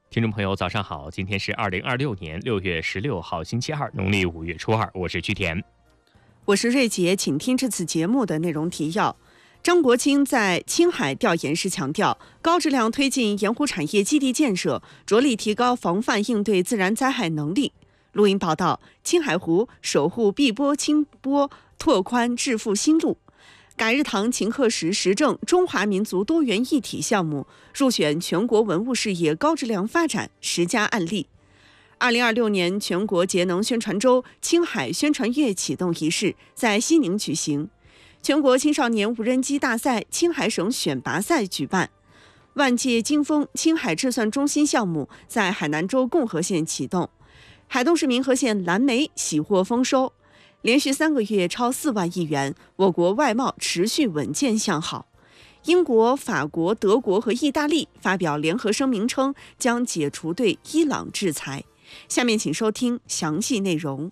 听众朋友，早上好！今天是2026年6月16号，星期二，农历5月初2，我是曲田。 我是瑞杰，请听这次节目的内容提要。张国清在青海调研时强调，高质量推进盐湖产业基地建设，着力提高防范应对自然灾害能力。录音报道：青海湖守护碧波清波，拓宽致富新路。改日堂秦克时实证中华民族多元一体项目入选全国文物事业高质量发展10佳案例。2026年全国节能宣传周青海宣传月启动仪式在西宁举行，全国青少年无人机大赛青海省选拔赛举办，万界金风青海智算中心项目在海南州共和县启动，海东市民和县蓝莓喜获丰收。连续3个月超4万亿元，我国外贸持续稳健向好。英国、法国、德国和意大利发表联合声明称将解除对伊朗制裁。下面请收听详细内容。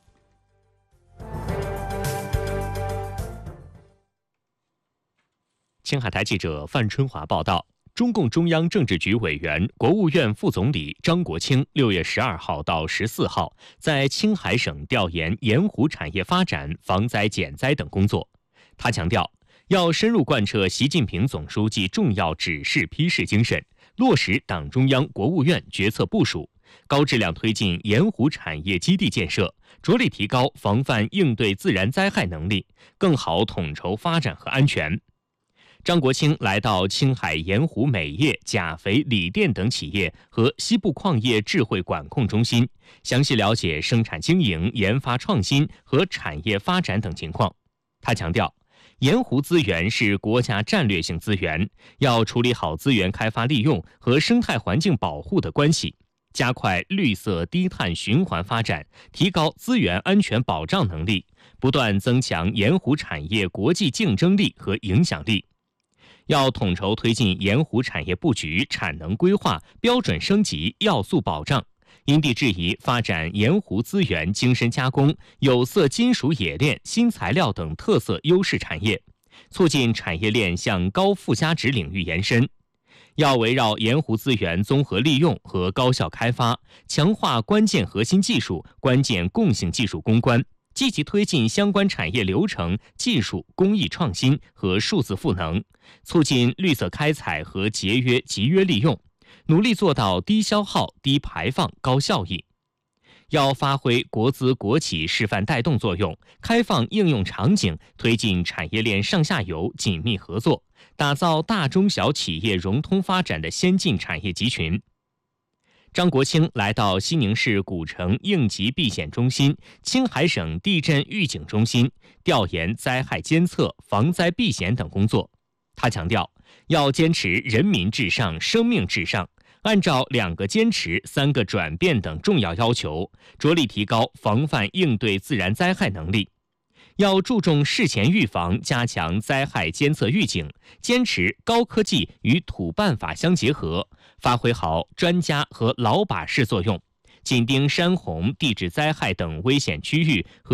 青海台记者范春华报道。中共中央政治局委员、国务院副总理张国清6月12号到14号在青海省调研盐湖产业发展、防灾减灾等工作。他强调，要深入贯彻习近平总书记重要指示批示精神，落实党中央、国务院决策部署，高质量推进盐湖产业基地建设，着力提高防范应对自然灾害能力，更好统筹发展和安全。张国清来到青海盐湖镁业、钾肥、锂电等企业和西部矿业智慧管控中心，详细了解生产经营、研发创新和产业发展等情况。他强调，盐湖资源是国家战略性资源，要处理好资源开发利用和生态环境保护的关系，加快绿色低碳循环发展，提高资源安全保障能力，不断增强盐湖产业国际竞争力和影响力。要统筹推进盐湖产业布局、产能规划、标准升级、要素保障，因地制宜发展盐湖资源精深加工、有色金属冶炼、新材料等特色优势产业，促进产业链向高附加值领域延伸。要围绕盐湖资源综合利用和高效开发，强化关键核心技术、关键共性技术攻关，积极推进相关产业流程、技术、工艺创新和数字赋能，促进绿色开采和节约集约利用，努力做到低消耗、低排放、高效益。要发挥国资国企示范带动作用，开放应用场景，推进产业链上下游紧密合作，打造大中小企业融通发展的先进产业集群。张国清来到西宁市古城应急避险中心、青海省地震预警中心，调研灾害监测、防灾避险等工作。他强调，要坚持人民至上、生命至上，按照2个坚持、3个转变等重要要求，着力提高防范应对自然灾害能力。要注重事前预防，加强灾害监测预警，坚持高科技与土办法相结合，发挥好专家和老把式作用，紧盯山洪、地质灾害等危险区域和